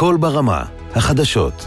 קול ברמה, החדשות.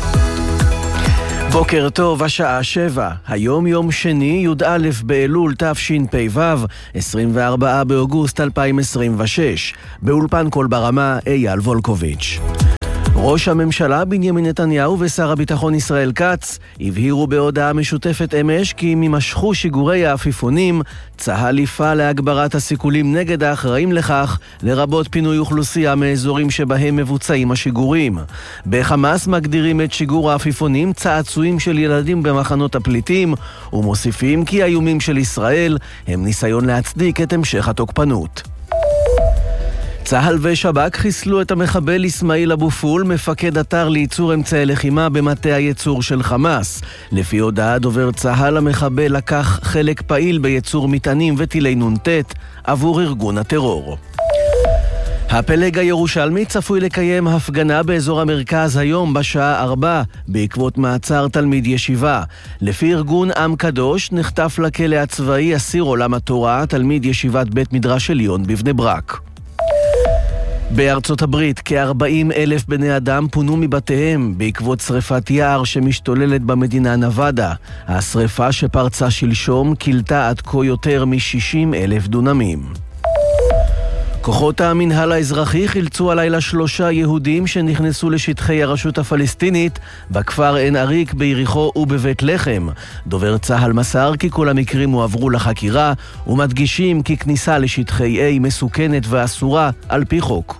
בוקר טוב, השעה 7. היום יום שני, י"א באלול תשפ"ו, 24 באוגוסט 2026. באולפן קול ברמה, אייל וולקוביץ'. ראש הממשלה בנימין נתניהו ושר הביטחון ישראל כץ הבהירו בהודעה משותפת אמש כי אם יימשכו שיגורי העפיפונים, צה"ל יפעל להגברת הסיכולים נגד האחראים לכך, לרבות פינוי אוכלוסייה מאזורים שבהם מבוצעים השיגורים. בחמאס מגדירים את שיגור העפיפונים צעצועים של ילדים במחנות הפליטים, ומוסיפים כי האיומים של ישראל הם ניסיון להצדיק את המשך התוקפנות. צה"ל ושב"כ חיסלו את המחבל אסמאעיל אבו פול, מפקד אתר לייצור אמצעי לחימה במטה הייצור של חמאס. לפי הודעה דובר צה"ל, המחבל לקח חלק פעיל בייצור מטענים וטילי נונטט עבור ארגון הטרור. הפלג הירושלמי צפוי לקיים הפגנה באזור המרכז היום בשעה 4 בעקבות מעצר תלמיד ישיבה. לפי ארגון עם קדוש נחטף לכלא הצבאי אסיר עולם התורה, תלמיד ישיבת בית מדרש עליון בבני ברק. בארצות הברית כ-40,000 בני אדם פונו מבתיהם בעקבות שריפת יער שמשתוללת במדינה נבדה. השריפה שפרצה שלשום קילתה עד כה יותר מ-60,000 דונמים. כוחות המנהל האזרחי חילצו הלילה 3 יהודים שנכנסו לשטחי הרשות הפלסטינית בכפר עין עריק ביריחו ובבית לחם. דובר צה"ל מסר כי כל המקרים הועברו לחקירה, ומדגישים כי כניסה לשטחי A מסוכנת ואסורה על פי חוק.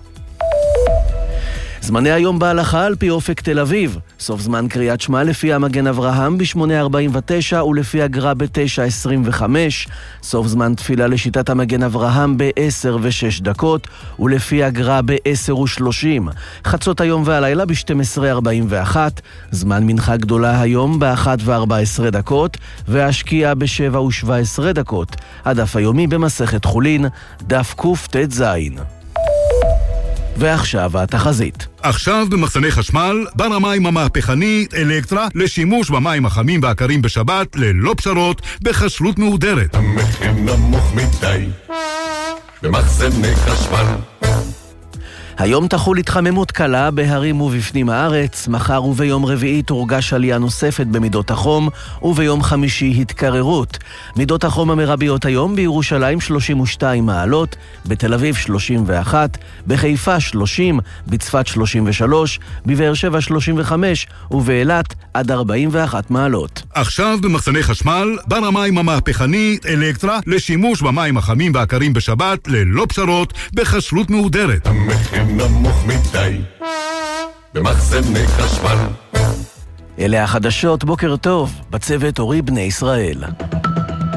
זמני היום בהלכה על פי אופק תל אביב. סוף זמן קריאת שמע לפי המגן אברהם ב-8:49 ולפי הגר"א ב-9:25. סוף זמן תפילה לשיטת המגן אברהם ב-10:06 ולפי הגר"א ב-10:30. חצות היום והלילה ב-12:41. זמן מנחה גדולה היום ב-1:14 והשקיעה ב-7:17. הדף היומי במסכת חולין, דף קט"ז. ועכשיו התחזית. עכשיו במחסני חשמל, בר המים המהפכנית אלקטרה לשימוש במים החמים והקרים בשבת ללא פשרות בחשלות מהודרת. המחיר נמוך מדי במחסני חשמל. היום תחול התחממות קלה בהרים ובפנים הארץ, מחר וביום רביעי תורגש עלייה נוספת במידות החום, וביום חמישי התקררות. מידות החום המרביות היום בירושלים 32 מעלות, בתל אביב 31, בחיפה 30, בצפת 33, בבאר שבע 35, ובאילת עד 41 מעלות. עכשיו במחסני חשמל, בר המים המהפכנית אלקטרה לשימוש במים החמים והקרים בשבת ללא פשרות בחשלות מהודרת. המחיר נמוך מדי במחסני חשמל. אלה החדשות, בוקר טוב, בצוות אורי בני ישראל.